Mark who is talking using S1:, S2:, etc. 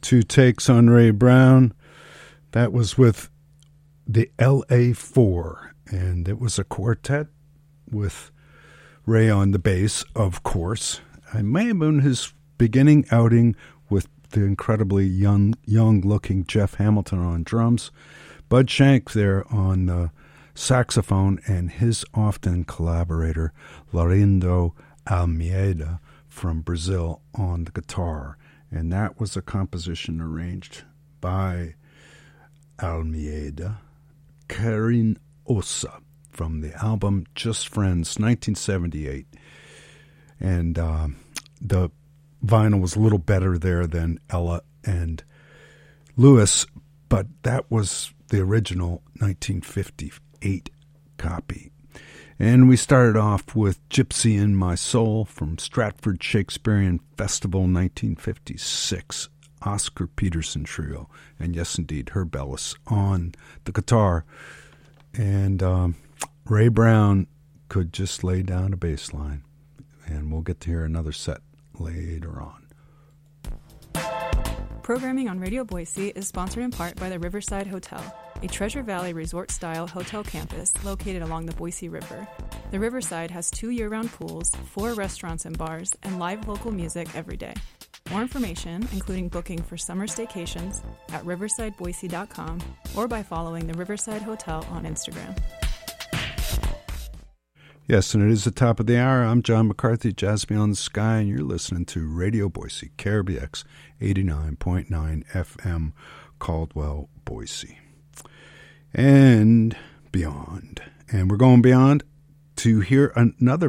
S1: Two takes on Ray Brown. That was with the LA4, and it was a quartet with Ray on the bass, of course. I may have been his beginning outing with the incredibly young-looking Jeff Hamilton on drums, Bud Shank there on the saxophone, and his often collaborator Laurindo Almeida from Brazil on the guitar. And that was a composition arranged by Almeida, Karin Ossa, from the album Just Friends, 1978. And the vinyl was a little better there than Ella and Lewis, but that was the original 1958 copy. And we started off with Gypsy in My Soul from Stratford Shakespearean Festival 1956, Oscar Peterson Trio. And yes, indeed, Herb Ellis on the guitar. And Ray Brown could just lay down a bass line. And we'll get to hear another set later on.
S2: Programming on Radio Boise is sponsored in part by the Riverside Hotel, a Treasure Valley resort-style hotel campus located along the Boise River. The Riverside has 2 year-round pools, 4 restaurants and bars, and live local music every day. More information, including booking for summer staycations, at riversideboise.com or by following the Riverside Hotel on Instagram.
S1: Yes, and it is the top of the hour. I'm John McCarthy, Jazz Beyond the Sky, and you're listening to Radio Boise, KRBX 89.9 FM, Caldwell, Boise. And beyond. And we're going beyond to hear another